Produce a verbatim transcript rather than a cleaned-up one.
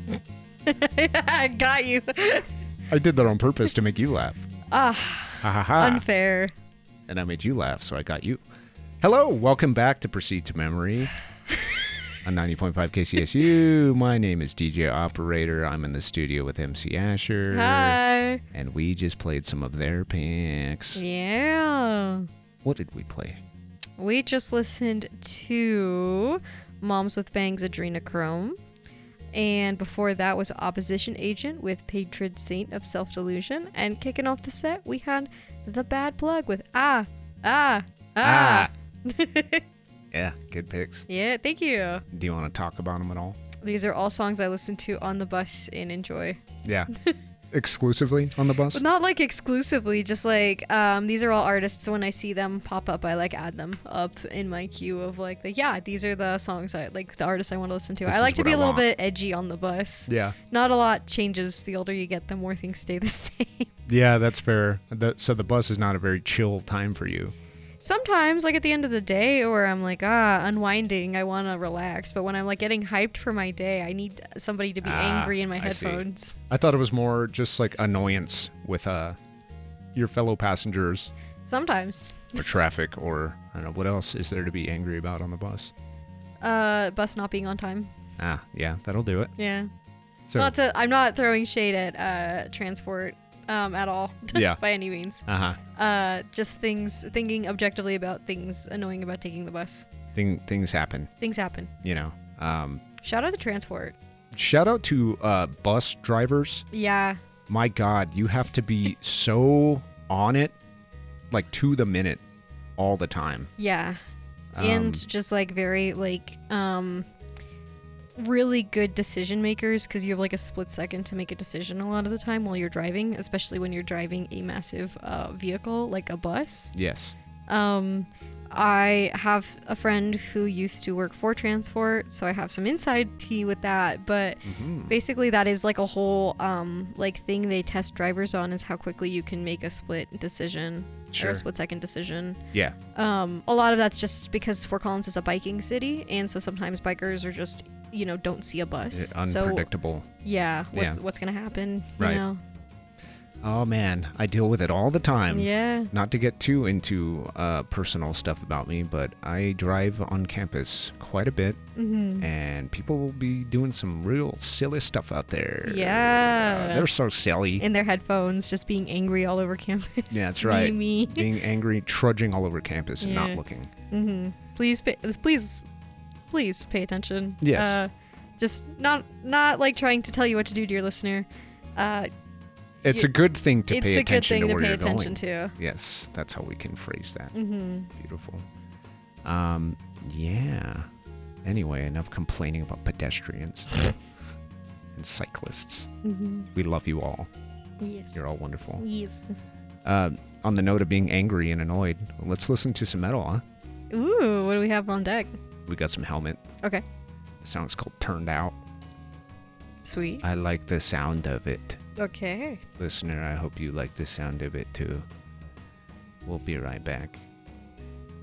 I got you. I did that on purpose to make you laugh. Ah, Ha ha ha. unfair. And I made you laugh, so I got you. Hello, welcome back to Proceed to Memory on ninety point five K C S U. My name is D J Operator. I'm in the studio with M C Asher. Hi. And we just played some of their picks. Yeah. What did we play? We just listened to Moms with Bangs Adrenochrome. And before that was Opposition Agent with Patron Saint of Self-Delusion. And kicking off the set, we had The Bad Plug with Ah, Ah, Ah. Yeah, good picks. Yeah, thank you. Do you want to talk about them at all? These are all songs I listen to on the bus and enjoy. Yeah. Exclusively on the bus? But not like exclusively, just like um, these are all artists. When I see them pop up, I like add them up in my queue of like, the, yeah, these are the songs I like, the artists I want to listen to. This I like is to what be I a little want. bit edgy on the bus. Yeah. Not a lot changes. The older you get, the more things stay the same. Yeah, that's fair. The, so the bus is not a very chill time for you. Sometimes, like at the end of the day, or I'm like, ah, unwinding, I want to relax. But when I'm like getting hyped for my day, I need somebody to be Ah, angry in my I see. headphones. I thought it was more just like annoyance with uh your fellow passengers Sometimes. or traffic or I don't know what else is there to be angry about on the bus. Uh, bus not being on time. Ah, yeah, that'll do it. Yeah. So Not to. I'm not throwing shade at uh transport um at all. Yeah. By any means. uh-huh. Uh, just things thinking objectively about things annoying about taking the bus. Thing things happen, Things happen. you know. Um Shout out to transport. shout out to uh bus drivers. Yeah. My god, you have to be so on it like to the minute all the time. Yeah. Um, And just like very like um really good decision makers, because you have like a split second to make a decision a lot of the time while you're driving, especially when you're driving a massive uh, vehicle like a bus. yes. Um, I have a friend who used to work for transport, so I have some inside tea with that. But Mhm. basically, that is like a whole um like thing they test drivers on, is how quickly you can make a split decision or Sure. a split second decision. Yeah. Um, a lot of that's just because Fort Collins is a biking city, and so sometimes bikers are just, you know, don't see a bus. Uh, So Unpredictable. yeah, what's Yeah. what's gonna happen? You Right. know? Oh man, I deal with it all the time. Yeah. Not to get too into uh, personal stuff about me, but I drive on campus quite a bit, Mm-hmm. and people will be doing some real silly stuff out there. Yeah. Uh, they're so silly. In their headphones, just being angry all over campus. Yeah, that's Me, right. Me. Being angry, trudging all over campus and not Yeah. looking. Mm-hmm. Please, pay, please, please pay attention. Yes. Uh, just not not like trying to tell you what to do, dear listener. Uh, It's You- a good thing to it's pay a good attention thing to to where pay you're attention going. to. Yes, that's how we can phrase that. Mm-hmm. Beautiful. Um, yeah. Anyway, enough complaining about pedestrians and cyclists. Mm-hmm. We love you all. Yes. You're all wonderful. Yes. Uh, on the note of being angry and annoyed, let's listen to some metal, huh? Ooh, what do we have on deck? We got some Helmet. Okay. The song's called Turned Out. Sweet. I like the sound of it. Okay. Listener, I hope you like the sound of it too. We'll be right back.